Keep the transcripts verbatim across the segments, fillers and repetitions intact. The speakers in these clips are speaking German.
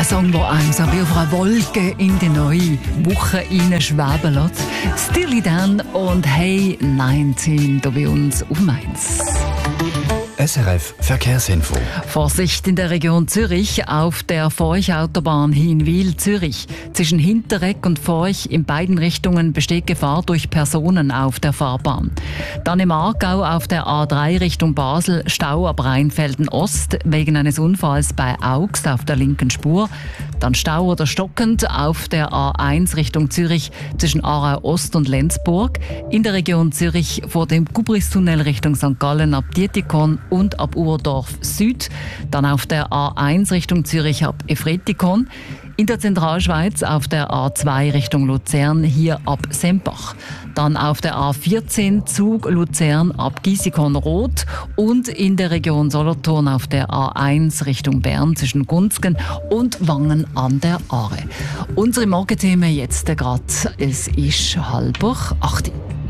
Ein Song, der einem so wie auf einer Wolke in die neue Woche schweben lässt. Steely Dan und Hey neunzehn hier bei uns auf Mainz. S R F Verkehrsinfo. Vorsicht in der Region Zürich auf der Forch-Autobahn Hinwil-Zürich. Zwischen Hinteregg und Forch in beiden Richtungen besteht Gefahr durch Personen auf der Fahrbahn. Dann im Aargau auf der A drei Richtung Basel Stau ab Rheinfelden Ost wegen eines Unfalls bei Augst auf der linken Spur. Dann Stau oder stockend auf der A eins Richtung Zürich zwischen Aarau Ost und Lenzburg. In der Region Zürich vor dem Gubristunnel Richtung Sankt Gallen ab Dietikon und ab Urdorf Süd. Dann auf der A eins Richtung Zürich ab Efretikon. In der Zentralschweiz auf der A zwei Richtung Luzern hier ab Sempach. Dann auf der A vierzehn Zug Luzern ab Giessikon-Roth und in der Region Solothurn auf der A eins Richtung Bern zwischen Gunzgen und Wangen an der Aare. Unsere Morgenthemen jetzt gerade, es ist halb acht.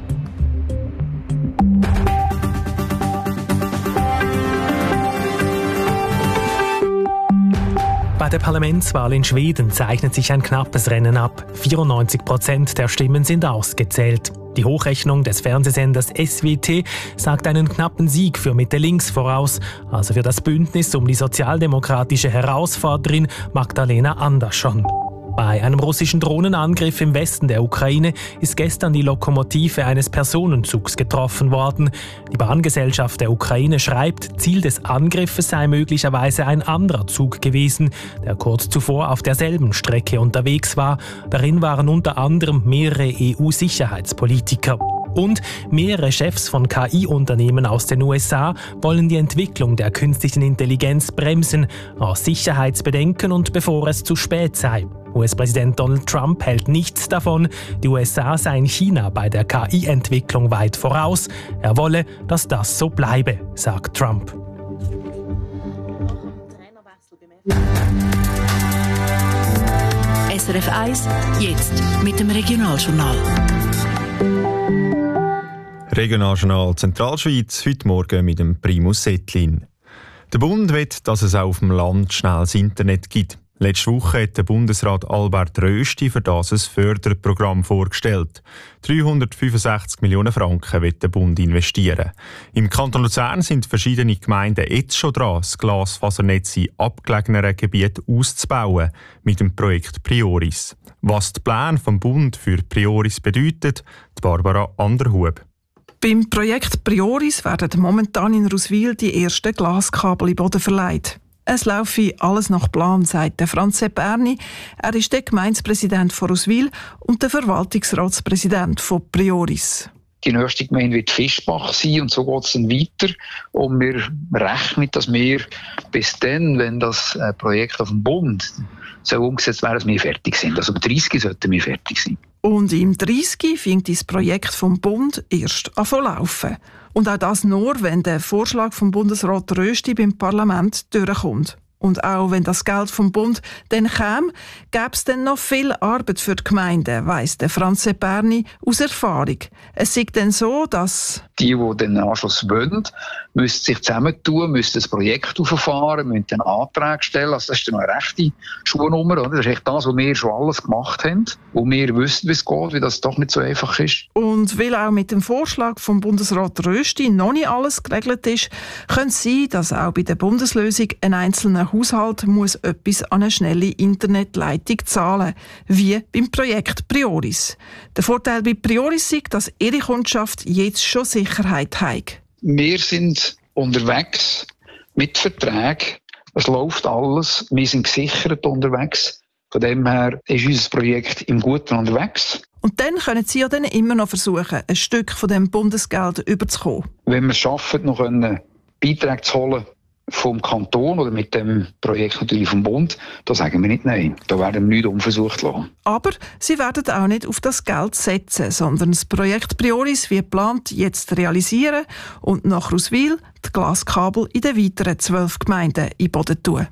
Bei der Parlamentswahl in Schweden zeichnet sich ein knappes Rennen ab. vierundneunzig Prozent der Stimmen sind ausgezählt. Die Hochrechnung des Fernsehsenders S W T sagt einen knappen Sieg für Mitte-Links voraus, also für das Bündnis um die sozialdemokratische Herausforderin Magdalena Andersson. Bei einem russischen Drohnenangriff im Westen der Ukraine ist gestern die Lokomotive eines Personenzugs getroffen worden. Die Bahngesellschaft der Ukraine schreibt, Ziel des Angriffes sei möglicherweise ein anderer Zug gewesen, der kurz zuvor auf derselben Strecke unterwegs war. Darin waren unter anderem mehrere E U-Sicherheitspolitiker. Und mehrere Chefs von K I-Unternehmen aus den U S A wollen die Entwicklung der künstlichen Intelligenz bremsen, aus Sicherheitsbedenken und bevor es zu spät sei. U S-Präsident Donald Trump hält nichts davon. Die U S A seien China bei der K I-Entwicklung weit voraus. Er wolle, dass das so bleibe, sagt Trump. S R F eins, jetzt mit dem Regionaljournal. Regionaljournal Zentralschweiz, heute Morgen mit dem Primus Settlin. Der Bund will, dass es auch auf dem Land schnelles Internet gibt. Letzte Woche hat der Bundesrat Albert Rösti für das ein Förderprogramm vorgestellt. dreihundertfünfundsechzig Millionen Franken will der Bund investieren. Im Kanton Luzern sind verschiedene Gemeinden jetzt schon dran, das Glasfasernetz in abgelegeneren Gebieten auszubauen, mit dem Projekt Prioris. Was die Pläne vom Bund für Prioris bedeutet, die Barbara Anderhub. Beim Projekt Prioris werden momentan in Ruswil die ersten Glaskabel in Boden verlegt. Es laufe alles nach Plan, sagt der Franz Sepp Erni. Er ist der Gemeindepräsident von Ruswil und der Verwaltungsratspräsident von Prioris. Die nächste Gemeinde wird Fischbach sein und so geht es dann weiter. Und wir rechnen, dass wir bis dann, wenn das Projekt auf dem Bund so umgesetzt wäre, dass wir fertig sind. Also im dreißig sollten wir fertig sein. Und im dreißig fängt das Projekt vom Bund erst an zu laufen. Und auch das nur, wenn der Vorschlag vom Bundesrat Rösti beim Parlament durchkommt. Und auch wenn das Geld vom Bund dann käme, gäbe es dann noch viel Arbeit für die Gemeinden, weiss der Franz Sepp Erni aus Erfahrung. Es ist dann so, dass die, die den Anschluss wollen, müssen sich zusammentun, müssen das Projekt auffahren, müssen einen Antrag stellen. Also das ist dann eine rechte Schuhnummer. Oder? Das ist echt das, was wir schon alles gemacht haben, wo wir wissen, wie es geht, wie das doch nicht so einfach ist. Und weil auch mit dem Vorschlag vom Bundesrat Rösti noch nicht alles geregelt ist, könnte es sein, dass auch bei der Bundeslösung ein einzelner Haushalt muss etwas an eine schnelle Internetleitung zahlen, wie beim Projekt Prioris. Der Vorteil bei Prioris ist, dass ihre Kundschaft jetzt schon Sicherheit hat. Wir sind unterwegs mit Verträgen. Es läuft alles. Wir sind gesichert unterwegs. Von dem her ist unser Projekt im Guten unterwegs. Und dann können Sie ja dann immer noch versuchen, ein Stück von dem Bundesgeld überzukommen. Wenn wir es schaffen, noch einen Beitrag zu holen vom Kanton oder mit dem Projekt natürlich vom Bund, da sagen wir nicht nein. Da werden wir nichts unversucht lassen. Aber Sie werden auch nicht auf das Geld setzen, sondern das Projekt Prioris wie geplant jetzt realisieren und nach Ruswil die Glaskabel in den weiteren zwölf Gemeinden in Boden tun.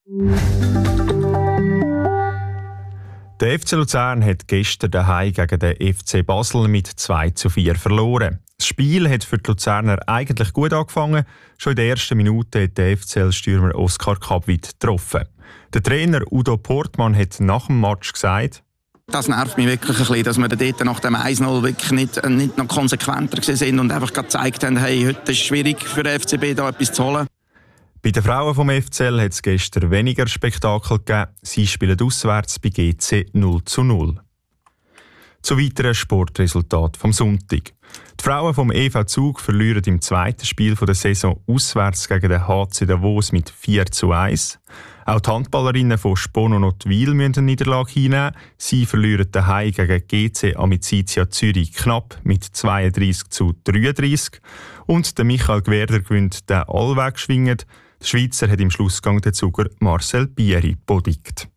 Der F C Luzern hat gestern daheim gegen den F C Basel mit zwei zu vier verloren. Das Spiel hat für die Luzerner eigentlich gut angefangen. Schon in der ersten Minute hat der F C L-Stürmer Oskar Kabwit getroffen. Der Trainer Udo Portmann hat nach dem Match gesagt: Das nervt mich wirklich ein bisschen, dass wir dort nach dem eins null wirklich nicht, nicht noch konsequenter sind und einfach gezeigt haben, hey, heute ist es schwierig für den F C B, da etwas zu holen. Bei den Frauen vom F C L hat es gestern weniger Spektakel gegeben. Sie spielen auswärts bei G C null zu null. Zu weiteren Sportresultaten vom Sonntag. Die Frauen vom E V Zug verlieren im zweiten Spiel der Saison auswärts gegen den H C Davos mit vier zu eins. Auch die Handballerinnen von Spono Nottwil müssen eine Niederlage hinnehmen. Sie verlieren daheim gegen G C Amicizia Zürich knapp mit zweiunddreissig zu dreiunddreissig. Und der Michael Gwerder gewinnt den allweg schwingend. Der Schweizer hat im Schlussgang den Zuger Marcel Bieri bodigt.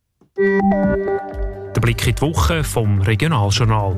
Der Blick in die Woche vom Regionaljournal.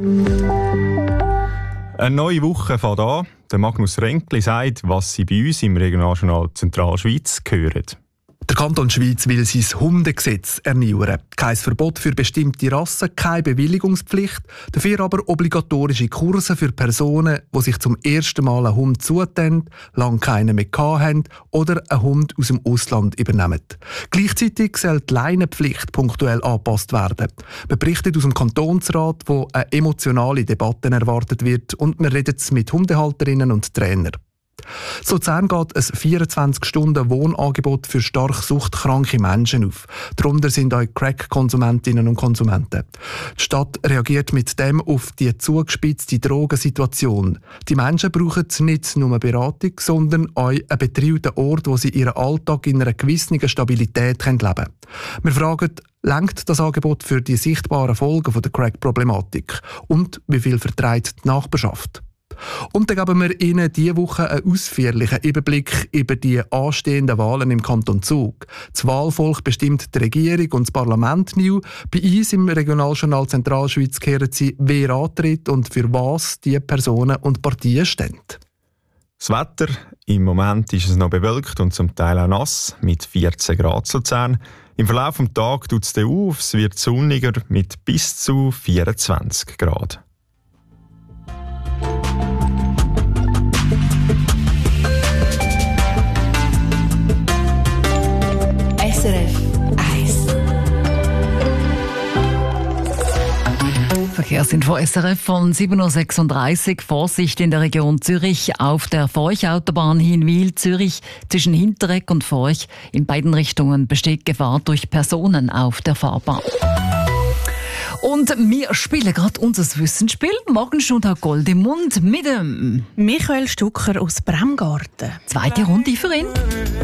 Eine neue Woche fängt an. Der Magnus Renkli sagt, was sie bei uns im Regionaljournal Zentralschweiz hören. Der Kanton Schweiz will sein Hundegesetz erneuern. Kein Verbot für bestimmte Rassen, keine Bewilligungspflicht, dafür aber obligatorische Kurse für Personen, die sich zum ersten Mal einen Hund zutun, lange keinen mehr haben oder einen Hund aus dem Ausland übernehmen. Gleichzeitig soll die Leinenpflicht punktuell angepasst werden. Man berichtet aus dem Kantonsrat, wo eine emotionale Debatte erwartet wird, und man redet mit Hundehalterinnen und Trainern. In Luzern geht ein vierundzwanzig-Stunden-Wohnangebot für stark suchtkranke Menschen auf. Darunter sind auch Crack-Konsumentinnen und Konsumenten. Die Stadt reagiert mit dem auf die zugespitzte Drogensituation. Die Menschen brauchen nicht nur Beratung, sondern auch einen betreuenden Ort, wo sie ihren Alltag in einer gewissen Stabilität leben können. Wir fragen, lenkt das Angebot für die sichtbaren Folgen der Crack-Problematik? Und wie viel vertreibt die Nachbarschaft? Und dann geben wir Ihnen diese Woche einen ausführlichen Überblick über die anstehenden Wahlen im Kanton Zug. Das Wahlvolk bestimmt die Regierung und das Parlament neu. Bei uns im Regionaljournal Zentralschweiz kehren Sie, wer antritt und für was die Personen und Partien stehen. Das Wetter: Im Moment ist es noch bewölkt und zum Teil auch nass, mit vierzehn Grad in Luzern. Im Verlauf des Tages tut es dann auf, es wird sonniger mit bis zu vierundzwanzig Grad. S R F eins. Verkehrsinfo S R F von sieben Uhr sechsunddreißig. Vorsicht in der Region Zürich auf der Forch-Autobahn Hinwil-Zürich zwischen Hinteregg und Forch. In beiden Richtungen besteht Gefahr durch Personen auf der Fahrbahn. Und wir spielen gerade unser Wissensspiel. Morgenstunde Gold im Mund mit dem Michael Stucker aus Bremgarten. Zweite Runde für ihn.